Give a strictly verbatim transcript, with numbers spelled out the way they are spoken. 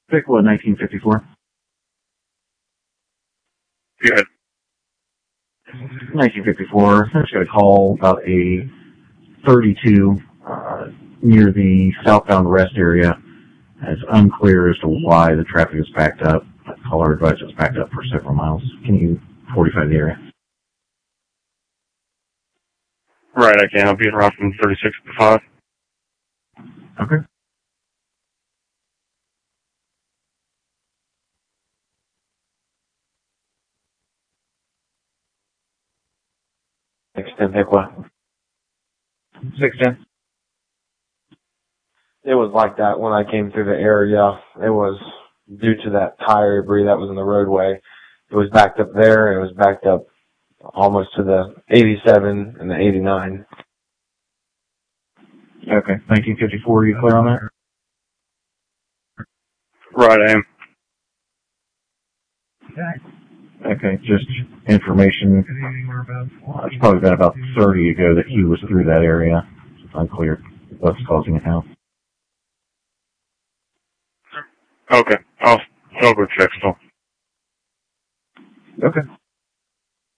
Pickwood, nineteen fifty-four. Good. nineteen fifty-four. I just got a call about a thirty-two uh, near the southbound rest area. It's unclear as to why the traffic is backed up. Caller advised it's backed up for several miles. Can you forty-five the area? Right, I can. I'll be in route from thirty-six to five. Okay. six ten Pickwood. six ten. It was like that when I came through the area. It was due to that tire debris that was in the roadway. It was backed up there, and it was backed up almost to the eighty-seven and the eighty-nine. Okay. nineteen fifty-four, are you clear on that? Right, I am. Okay, just information. Uh, it's probably been about thirty ago that he was through that area. It's unclear what's causing it now. Okay. I'll, I'll go check, so. Okay.